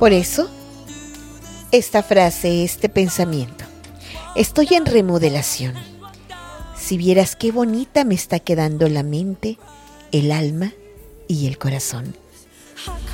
Por eso, esta frase, este pensamiento. Estoy en remodelación. Si vieras qué bonita me está quedando la mente, el alma y el corazón.